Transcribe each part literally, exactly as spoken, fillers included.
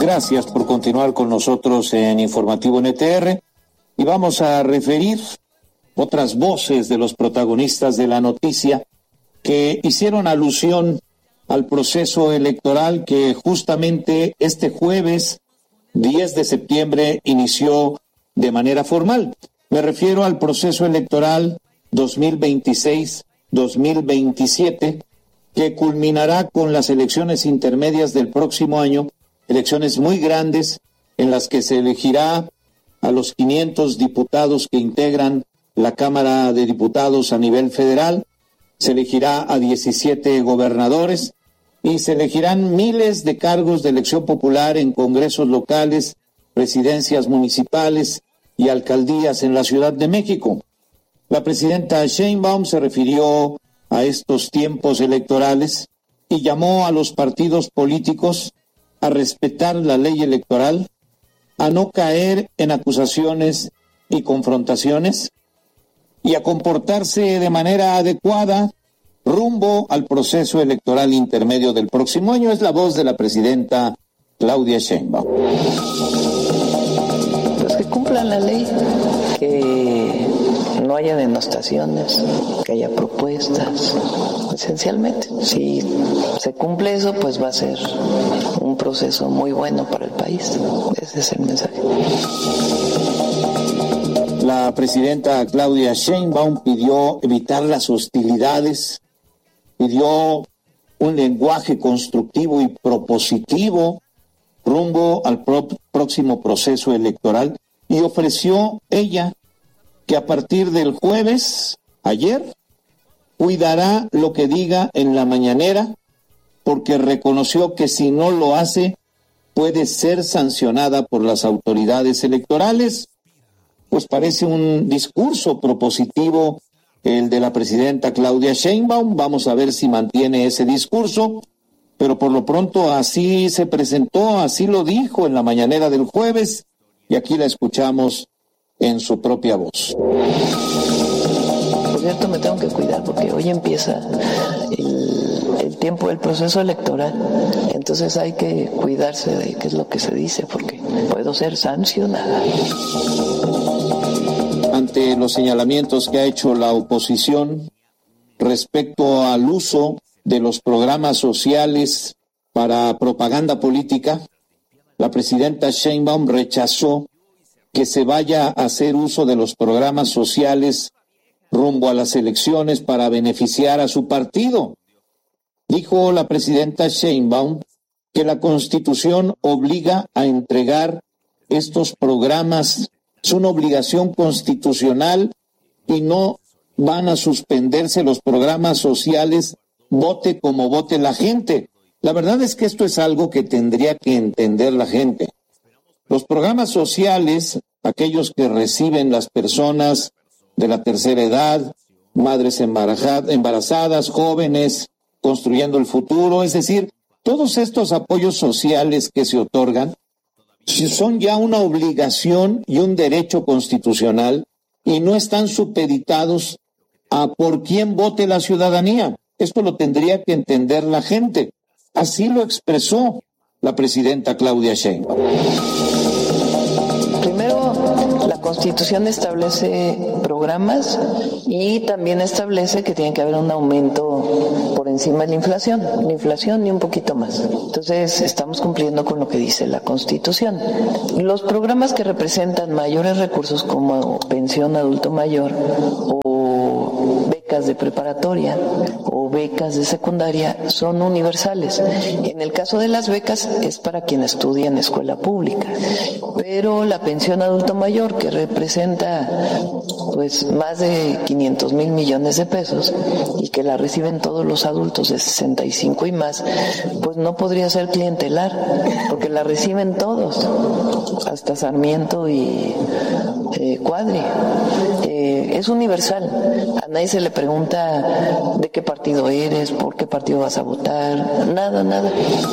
Gracias por continuar con nosotros en Informativo N T R y vamos a referir otras voces de los protagonistas de la noticia que hicieron alusión al proceso electoral que justamente este jueves diez de septiembre inició de manera formal. Me refiero al proceso electoral dos mil veintiséis dos mil veintisiete que culminará con las elecciones intermedias del próximo año, elecciones muy grandes en las que se elegirá a los quinientos diputados que integran la Cámara de Diputados a nivel federal, se elegirá a diecisiete gobernadores y se elegirán miles de cargos de elección popular en congresos locales, presidencias municipales y alcaldías en la Ciudad de México. La presidenta Sheinbaum se refirió a estos tiempos electorales y llamó a los partidos políticos a respetar la ley electoral, a no caer en acusaciones y confrontaciones y a comportarse de manera adecuada rumbo al proceso electoral intermedio del próximo año. Es la voz de la presidenta Claudia Sheinbaum. Pues que cumplan la ley, que no haya denostaciones, que haya propuestas, esencialmente. Si se cumple eso, pues va a ser un proceso muy bueno para el país. Ese es el mensaje. La presidenta Claudia Sheinbaum pidió evitar las hostilidades, pidió un lenguaje constructivo y propositivo rumbo al pro- próximo proceso electoral y ofreció ella que a partir del jueves, ayer, cuidará lo que diga en la mañanera, porque reconoció que si no lo hace, puede ser sancionada por las autoridades electorales. Pues parece un discurso propositivo el de la presidenta Claudia Sheinbaum. Vamos a ver si mantiene ese discurso, pero por lo pronto así se presentó, así lo dijo en la mañanera del jueves, y aquí la escuchamos en su propia voz. Por cierto, me tengo que cuidar porque hoy empieza el, el tiempo del proceso electoral, entonces hay que cuidarse de qué es lo que se dice porque puedo ser sancionada. Ante los señalamientos que ha hecho la oposición respecto al uso de los programas sociales para propaganda política, la presidenta Sheinbaum rechazó que se vaya a hacer uso de los programas sociales rumbo a las elecciones para beneficiar a su partido. Dijo la presidenta Sheinbaum que la Constitución obliga a entregar estos programas, es una obligación constitucional y no van a suspenderse los programas sociales, vote como vote la gente. La verdad es que esto es algo que tendría que entender la gente. Los programas sociales, aquellos que reciben las personas de la tercera edad, madres embarazadas, jóvenes, construyendo el futuro, es decir, todos estos apoyos sociales que se otorgan, son ya una obligación y un derecho constitucional y no están supeditados a por quién vote la ciudadanía. Esto lo tendría que entender la gente. Así lo expresó la presidenta Claudia Sheinbaum. Primero, la Constitución establece programas y también establece que tiene que haber un aumento por encima de la inflación, la inflación y un poquito más. Entonces, estamos cumpliendo con lo que dice la Constitución. Los programas que representan mayores recursos como pensión adulto mayor o becas de preparatoria o becas de secundaria son universales. En el caso de las becas es para quien estudia en escuela pública, pero la pensión adulto mayor, que representa pues más de quinientos mil millones de pesos y que la reciben todos los adultos de sesenta y cinco y más, pues no podría ser clientelar porque la reciben todos, hasta Sarmiento y eh, Cuadri. Eh, es universal. A nadie se le pregunta de qué partido eres, por qué partido vas a votar, nada, nada.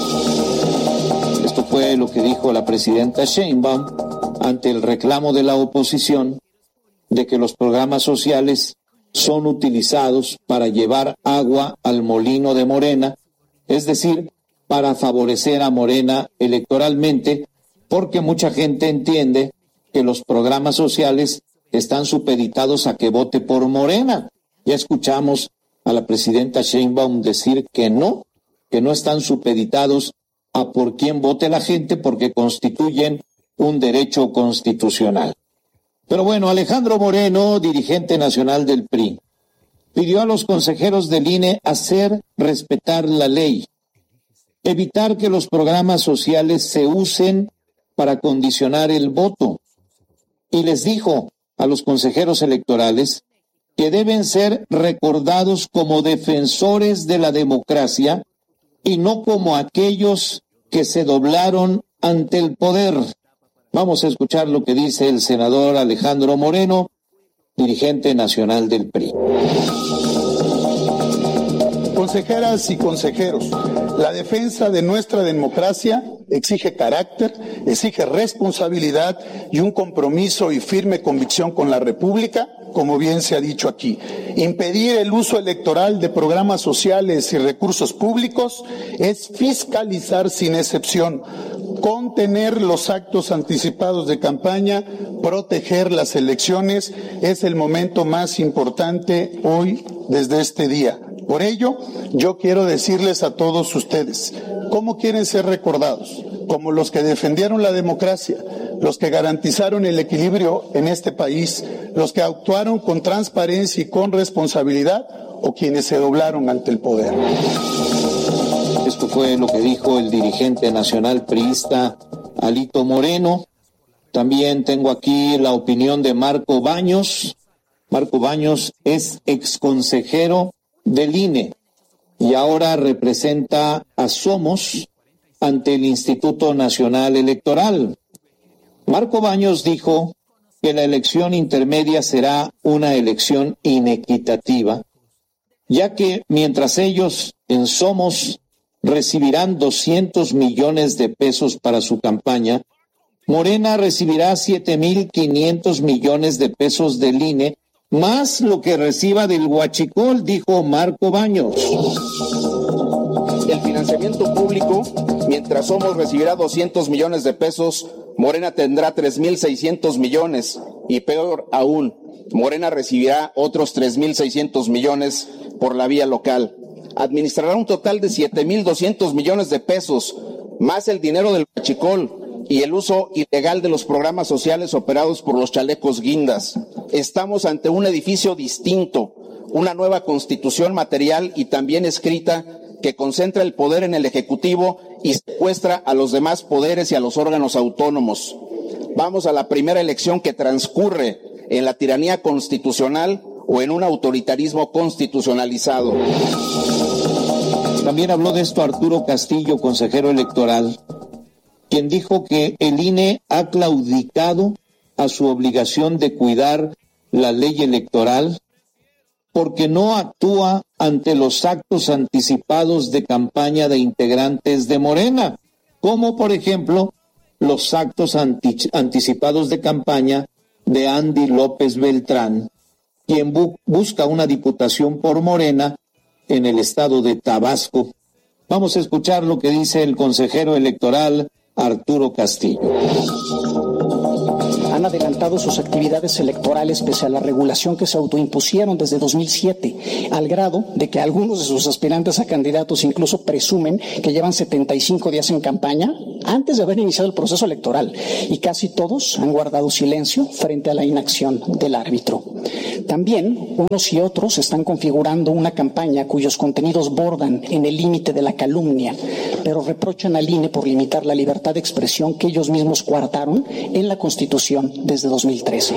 Esto fue lo que dijo la presidenta Sheinbaum ante el reclamo de la oposición de que los programas sociales son utilizados para llevar agua al molino de Morena, es decir, para favorecer a Morena electoralmente, porque mucha gente entiende que los programas sociales están supeditados a que vote por Morena. Ya escuchamos a la presidenta Sheinbaum decir que no, que no están supeditados a por quién vote la gente porque constituyen un derecho constitucional. Pero bueno, Alejandro Moreno, dirigente nacional del P R I, pidió a los consejeros del I N E hacer respetar la ley, evitar que los programas sociales se usen para condicionar el voto, y les dijo a los consejeros electorales que deben ser recordados como defensores de la democracia y no como aquellos que se doblaron ante el poder. Vamos a escuchar lo que dice el senador Alejandro Moreno, dirigente nacional del P R I. Consejeras y consejeros, la defensa de nuestra democracia exige carácter, exige responsabilidad y un compromiso y firme convicción con la República, como bien se ha dicho aquí. Impedir el uso electoral de programas sociales y recursos públicos es fiscalizar sin excepción, contener los actos anticipados de campaña, proteger las elecciones. Es el momento más importante hoy desde este día. Por ello, yo quiero decirles a todos ustedes, ¿cómo quieren ser recordados? Como los que defendieron la democracia, los que garantizaron el equilibrio en este país, los que actuaron con transparencia y con responsabilidad, o quienes se doblaron ante el poder. Esto fue lo que dijo el dirigente nacional priista Alito Moreno. También tengo aquí la opinión de Marco Baños. Marco Baños es exconsejero del I N E y ahora representa a Somos ante el Instituto Nacional Electoral. Marco Baños dijo que la elección intermedia será una elección inequitativa, ya que mientras ellos en Somos recibirán doscientos millones de pesos para su campaña, Morena recibirá siete mil quinientos millones de pesos del I N E, más lo que reciba del huachicol, dijo Marco Baños. El financiamiento público, mientras Somos recibirá doscientos millones de pesos, Morena tendrá tres mil seiscientos millones, y peor aún, Morena recibirá otros tres mil seiscientos millones por la vía local. Administrará un total de siete mil doscientos millones de pesos, más el dinero del huachicol y el uso ilegal de los programas sociales operados por los chalecos guindas. Estamos ante un edificio distinto, una nueva constitución material y también escrita que concentra el poder en el Ejecutivo y secuestra a los demás poderes y a los órganos autónomos. Vamos a la primera elección que transcurre en la tiranía constitucional o en un autoritarismo constitucionalizado. También habló de esto Arturo Castillo, consejero electoral, quien dijo que el I N E ha claudicado a su obligación de cuidar la ley electoral porque no actúa ante los actos anticipados de campaña de integrantes de Morena, como por ejemplo los actos anti- anticipados de campaña de Andy López Beltrán, quien bu- busca una diputación por Morena en el estado de Tabasco. Vamos a escuchar lo que dice el consejero electoral Arturo Castillo. Han adelantado sus actividades electorales pese a la regulación que se autoimpusieron desde dos mil siete, al grado de que algunos de sus aspirantes a candidatos incluso presumen que llevan setenta y cinco días en campaña antes de haber iniciado el proceso electoral, y casi todos han guardado silencio frente a la inacción del árbitro. También unos y otros están configurando una campaña cuyos contenidos bordan en el límite de la calumnia, pero reprochan al I N E por limitar la libertad de expresión que ellos mismos coartaron en la Constitución desde dos mil trece.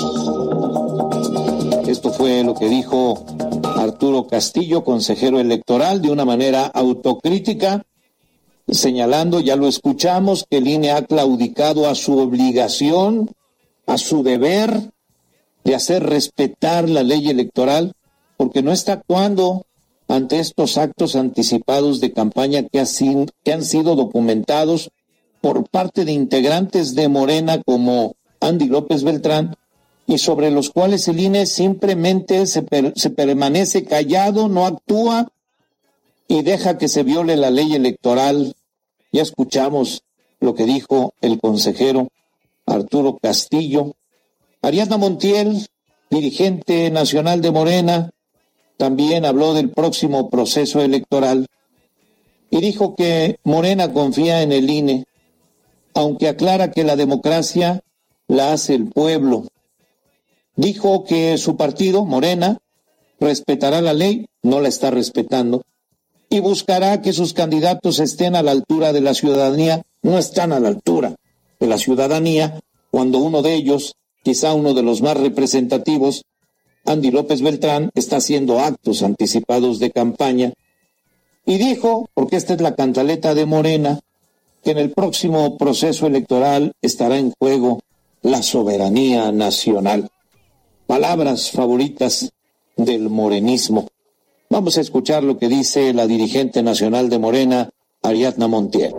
Esto fue lo que dijo Arturo Castillo, consejero electoral, de una manera autocrítica, señalando, ya lo escuchamos, que el I N E ha claudicado a su obligación, a su deber de hacer respetar la ley electoral, porque no está actuando ante estos actos anticipados de campaña que, ha sido, que han sido documentados por parte de integrantes de Morena como Andy López Beltrán, y sobre los cuales el I N E simplemente se, per, se permanece callado, no actúa y deja que se viole la ley electoral. Ya escuchamos lo que dijo el consejero Arturo Castillo. Ariadna Montiel, dirigente nacional de Morena, también habló del próximo proceso electoral y dijo que Morena confía en el I N E, aunque aclara que la democracia la hace el pueblo. Dijo que su partido, Morena, respetará la ley, no la está respetando, y buscará que sus candidatos estén a la altura de la ciudadanía. No están a la altura de la ciudadanía cuando uno de ellos, quizá uno de los más representativos, Andy López Beltrán, está haciendo actos anticipados de campaña. Y dijo, porque esta es la cantaleta de Morena, que en el próximo proceso electoral estará en juego la soberanía nacional. Palabras favoritas del morenismo. Vamos a escuchar lo que dice la dirigente nacional de Morena, Ariadna Montiel.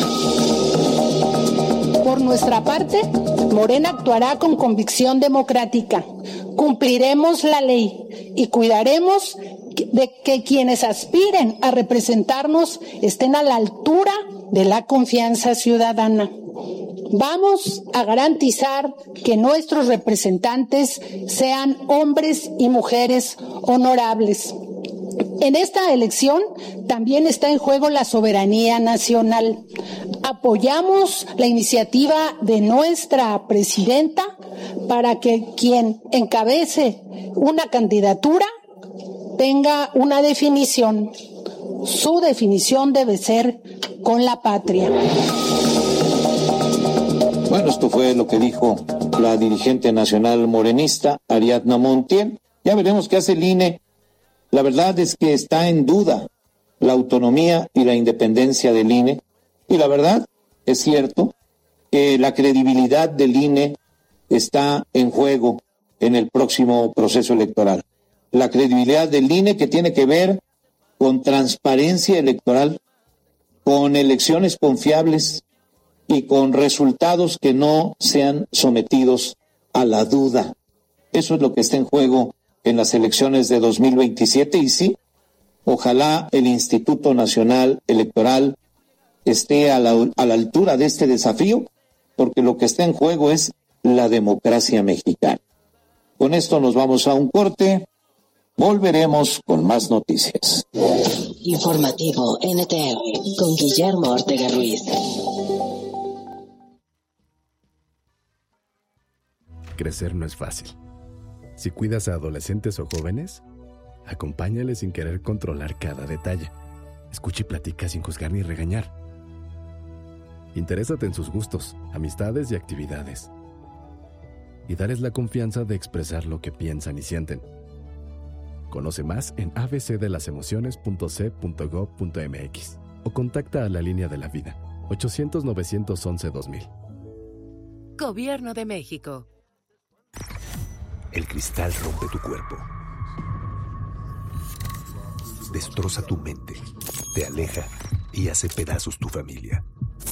Por nuestra parte, Morena actuará con convicción democrática. Cumpliremos la ley y cuidaremos de que quienes aspiren a representarnos estén a la altura de la confianza ciudadana. Vamos a garantizar que nuestros representantes sean hombres y mujeres honorables. En esta elección también está en juego la soberanía nacional. Apoyamos la iniciativa de nuestra presidenta para que quien encabece una candidatura tenga una definición. Su definición debe ser con la patria. Bueno, esto fue lo que dijo la dirigente nacional morenista, Ariadna Montiel. Ya veremos qué hace el I N E. La verdad es que está en duda la autonomía y la independencia del I N E. Y la verdad es cierto que la credibilidad del I N E está en juego en el próximo proceso electoral. La credibilidad del I N E que tiene que ver con transparencia electoral, con elecciones confiables y con resultados que no sean sometidos a la duda. Eso es lo que está en juego en las elecciones de dos mil veintisiete y sí, ojalá el Instituto Nacional Electoral esté a la, a la altura de este desafío, porque lo que está en juego es la democracia mexicana. Con esto nos vamos a un corte. Volveremos con más noticias. Informativo N T R con Guillermo Ortega Ruiz. Crecer no es fácil. Si cuidas a adolescentes o jóvenes, acompáñales sin querer controlar cada detalle. Escucha y platica sin juzgar ni regañar. Interésate en sus gustos, amistades y actividades. Y dales la confianza de expresar lo que piensan y sienten. Conoce más en a b c de las emociones punto c punto gob punto m x o contacta a la Línea de la Vida, ochocientos, novecientos once, dos mil. Gobierno de México. El cristal rompe tu cuerpo. Destroza tu mente, te aleja y hace pedazos tu familia.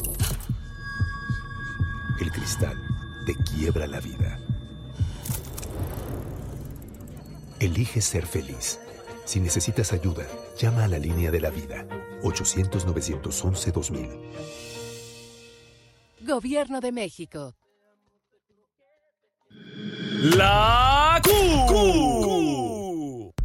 El cristal te quiebra la vida. Elige ser feliz. Si necesitas ayuda, llama a la Línea de la Vida, ochocientos, novecientos once, dos mil. Gobierno de México. La Q.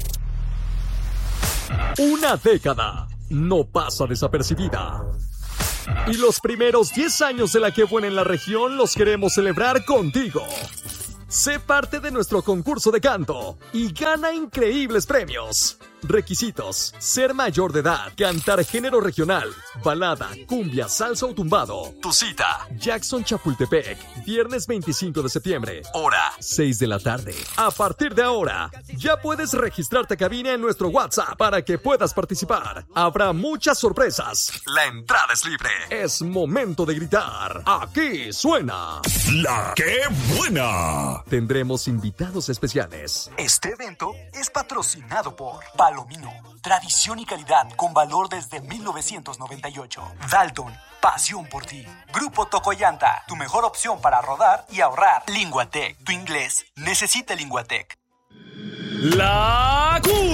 Una década no pasa desapercibida. Y los primeros diez años de la Qué Buena en la región los queremos celebrar contigo. Sé parte de nuestro concurso de canto y gana increíbles premios. Requisitos: ser mayor de edad, cantar género regional, balada, cumbia, salsa o tumbado. Tu cita: Jackson, Chapultepec, viernes veinticinco de septiembre, hora seis de la tarde. A partir de ahora, ya puedes registrarte a cabina en nuestro WhatsApp para que puedas participar. Habrá muchas sorpresas. La entrada es libre. Es momento de gritar. Aquí suena La Qué Buena. Tendremos invitados especiales. Este evento es patrocinado por Palomino, tradición y calidad con valor desde mil novecientos noventa y ocho. Dalton, pasión por ti. Grupo Tocoyanta, tu mejor opción para rodar y ahorrar. Linguatec, tu inglés necesita Linguatec. La Q.